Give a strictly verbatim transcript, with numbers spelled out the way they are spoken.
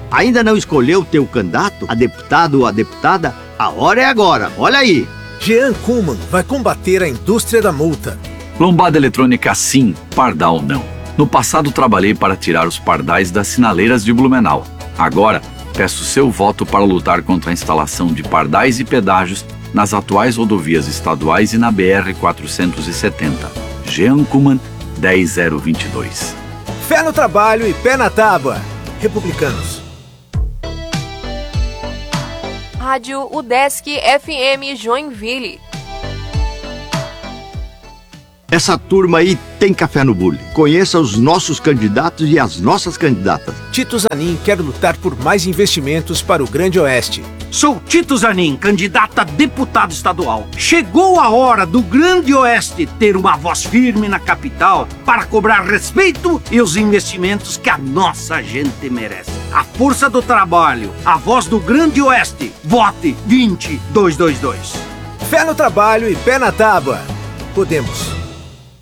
Ainda não escolheu teu candidato, a deputado ou a deputada? A hora é agora, olha aí. Jean Kuhlmann vai combater a indústria da multa. Lombada eletrônica sim, pardal não. No passado trabalhei para tirar os pardais das sinaleiras de Blumenau. Agora, peço seu voto para lutar contra a instalação de pardais e pedágios nas atuais rodovias estaduais e na B R quatrocentos e setenta. Jean Kuhlmann, dez zero vinte e dois. Fé no trabalho e pé na tábua. Republicanos. Rádio UDESC F M Joinville. Essa turma aí tem café no bule. Conheça os nossos candidatos e as nossas candidatas. Tito Zanin quer lutar por mais investimentos para o Grande Oeste. Sou Tito Zanin, candidato a deputado estadual. Chegou a hora do Grande Oeste ter uma voz firme na capital para cobrar respeito e os investimentos que a nossa gente merece. A força do trabalho, a voz do Grande Oeste. Vote vinte mil duzentos e vinte e dois. Fé no trabalho e pé na tábua. Podemos.